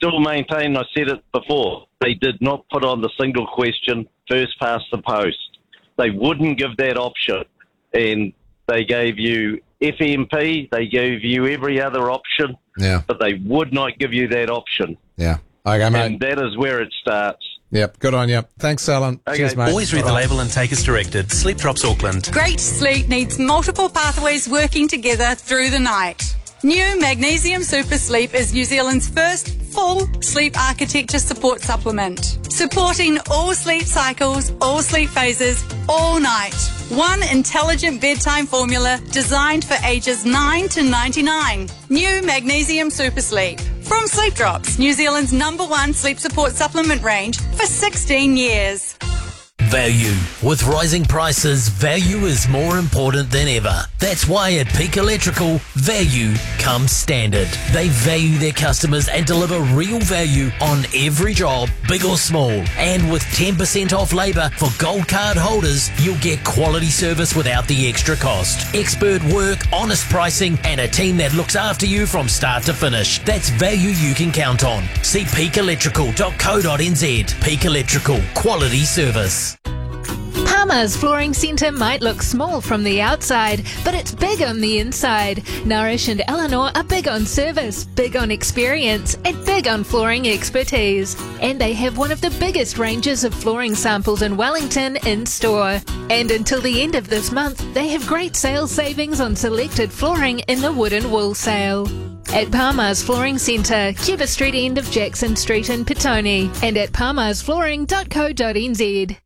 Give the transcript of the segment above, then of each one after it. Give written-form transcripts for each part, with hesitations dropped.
still maintain, I said it before, they did not put on the single question, first past the post. They wouldn't give that option. And they gave you FMP, they gave you every other option, but they would not give you that option. Yeah. Okay, mate. And that is where it starts. Yep, good on you. Thanks, Alan. Okay. Cheers, mate. Always read the label and take as directed. Sleep Drops Auckland. Great sleep needs multiple pathways working together through the night. New Magnesium Super Sleep is New Zealand's first full sleep architecture support supplement, supporting all sleep cycles, all sleep phases, all night. One intelligent bedtime formula designed for ages 9 to 99. New Magnesium Super Sleep. From Sleep Drops, New Zealand's #1 sleep support supplement range for 16 years. Value. With rising prices, value is more important than ever. That's why at Peak Electrical, value comes standard. They value their customers and deliver real value on every job, big or small. And with 10% off labour for gold card holders, you'll get quality service without the extra cost. Expert work, honest pricing, and a team that looks after you from start to finish. That's value you can count on. See peakelectrical.co.nz. Peak Electrical. Quality service. Palmer's Flooring Centre might look small from the outside, but it's big on the inside. Nourish and Eleanor are big on service, big on experience, and big on flooring expertise. And they have one of the biggest ranges of flooring samples in Wellington in store. And until the end of this month, they have great sales savings on selected flooring in the wood and wool sale. At Palmer's Flooring Centre, Cuba Street end of Jackson Street in Petone, and at palmersflooring.co.nz.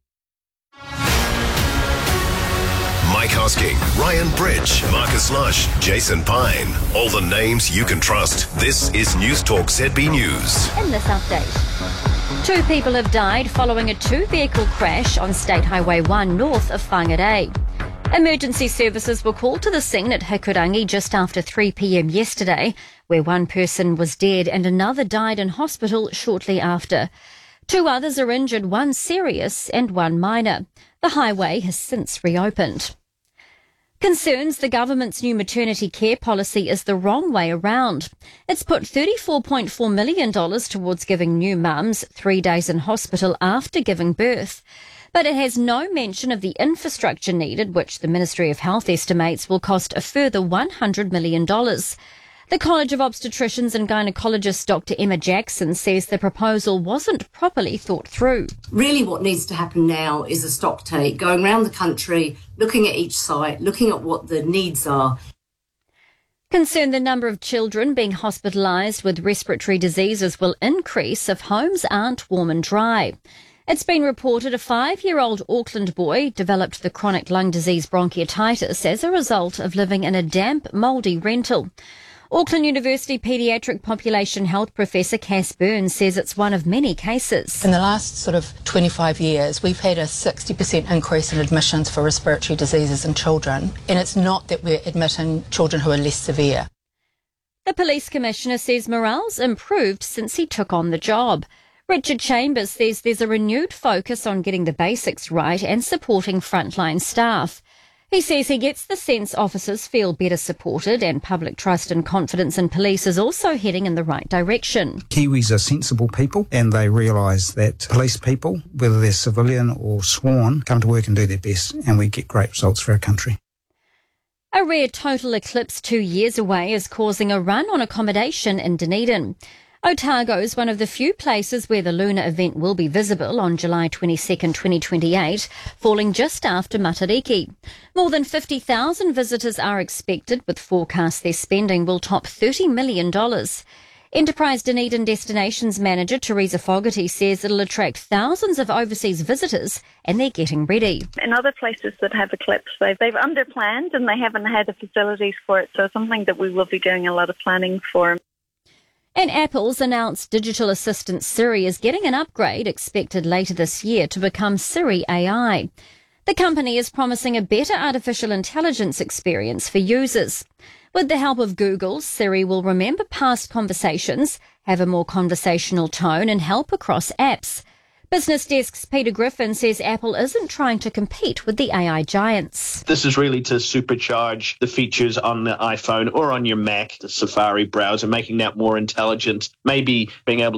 Mike Hosking, Ryan Bridge, Marcus Lush, Jason Pine. All the names you can trust. This is News Talk ZB News. In this update, 2 people have died following a 2-vehicle crash on State Highway 1 north of Whangarei. Emergency services were called to the scene at Hikurangi just after 3 p.m. yesterday, where one person was dead and another died in hospital shortly after. 2 others are injured, one serious and one minor. The highway has since reopened. Concerns the government's new maternity care policy is the wrong way around. It's put $34.4 million towards giving new mums 3 days in hospital after giving birth. But it has no mention of the infrastructure needed, which the Ministry of Health estimates will cost a further $100 million. The College of Obstetricians and Gynecologists Dr. Emma Jackson says the proposal wasn't properly thought through. Really what needs to happen now is a stock take, going around the country, looking at each site, looking at what the needs are. Concerned the number of children being hospitalised with respiratory diseases will increase if homes aren't warm and dry. It's been reported a 5-year-old Auckland boy developed the chronic lung disease bronchiolitis as a result of living in a damp, mouldy rental. Auckland University Paediatric Population Health Professor Cass Burns says it's one of many cases. In the last 25 years, we've had a 60% increase in admissions for respiratory diseases in children, and it's not that we're admitting children who are less severe. The Police Commissioner says morale's improved since he took on the job. Richard Chambers says there's a renewed focus on getting the basics right and supporting frontline staff. He says he gets the sense officers feel better supported and public trust and confidence in police is also heading in the right direction. Kiwis are sensible people and they realise that police people, whether they're civilian or sworn, come to work and do their best, and we get great results for our country. A rare total eclipse 2 years away is causing a run on accommodation in Dunedin. Otago is one of the few places where the lunar event will be visible on July 22nd, 2028, falling just after Matariki. More than 50,000 visitors are expected, with forecasts their spending will top $30 million. Enterprise Dunedin Destinations Manager Teresa Fogarty says it'll attract thousands of overseas visitors and they're getting ready. In other places that have eclipse, they've underplanned and they haven't had the facilities for it, so it's something that we will be doing a lot of planning for. And Apple's announced digital assistant Siri is getting an upgrade expected later this year to become Siri AI. The company is promising a better artificial intelligence experience for users. With the help of Google, Siri will remember past conversations, have a more conversational tone and help across apps. Business Desk's Peter Griffin says Apple isn't trying to compete with the AI giants. This is really to supercharge the features on the iPhone or on your Mac, the Safari browser, making that more intelligent, maybe being able